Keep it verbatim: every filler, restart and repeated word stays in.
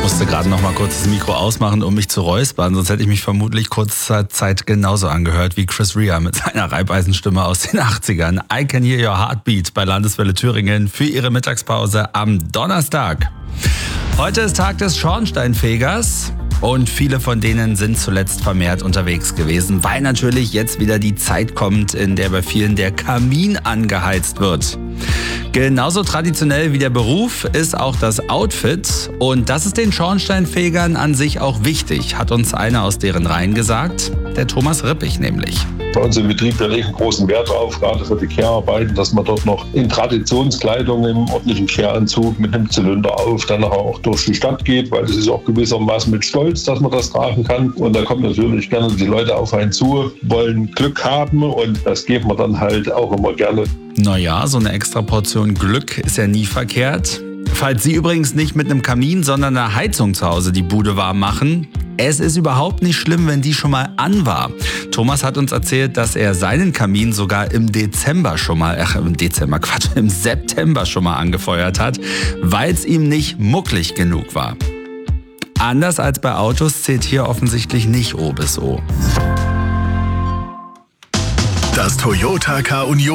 musste gerade noch mal kurz das Mikro ausmachen, um mich zu räuspern. Sonst hätte ich mich vermutlich kurzer Zeit genauso angehört wie Chris Rea mit seiner Reibeisenstimme aus den achtzigern. I Can Hear Your Heartbeat bei Landeswelle Thüringen für Ihre Mittagspause am Donnerstag. Heute ist Tag des Schornsteinfegers. Und viele von denen sind zuletzt vermehrt unterwegs gewesen, weil natürlich jetzt wieder die Zeit kommt, in der bei vielen der Kamin angeheizt wird. Genauso traditionell wie der Beruf ist auch das Outfit. Und das ist den Schornsteinfegern an sich auch wichtig, hat uns einer aus deren Reihen gesagt, der Thomas Rippich nämlich. Bei uns im Betrieb, wir legen großen Wert drauf, gerade für die Kehrarbeiten, dass man dort noch in Traditionskleidung, im ordentlichen Kehranzug mit einem Zylinder auf, dann auch durch die Stadt geht, weil das ist auch gewissermaßen mit Stolz, dass man das tragen kann. Und da kommen natürlich gerne die Leute auf einen zu, wollen Glück haben und das geben wir dann halt auch immer gerne. Naja, so eine extra Portion Glück ist ja nie verkehrt. Falls Sie übrigens nicht mit einem Kamin, sondern einer Heizung zu Hause die Bude warm machen, es ist überhaupt nicht schlimm, wenn die schon mal an war. Thomas hat uns erzählt, dass er seinen Kamin sogar im Dezember schon mal, ach im Dezember, Quatsch, im September schon mal angefeuert hat, weil es ihm nicht mucklig genug war. Anders als bei Autos zählt hier offensichtlich nicht O bis O. Das Toyota K-Union